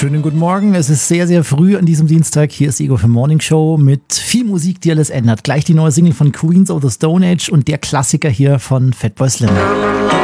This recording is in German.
Schönen guten Morgen. Es ist sehr, sehr früh an diesem Dienstag. Hier ist Ego für Morning Show mit viel Musik, die alles ändert. Gleich die neue Single von Queens of the Stone Age und der Klassiker hier von Fatboy Slim.